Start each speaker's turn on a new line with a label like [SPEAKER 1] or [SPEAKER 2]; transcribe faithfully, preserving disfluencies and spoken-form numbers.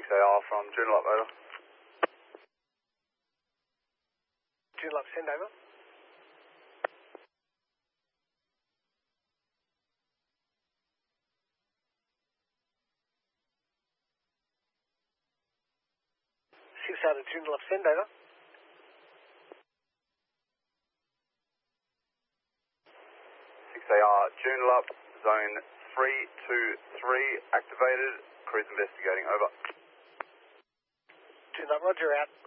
[SPEAKER 1] six A R from Joondalup, over.
[SPEAKER 2] Joondalup, send over. six out of Joondalup, send over.
[SPEAKER 1] six A R, Joondalup, zone three two three, activated, cruise investigating, over.
[SPEAKER 2] Joondalup, roger, out.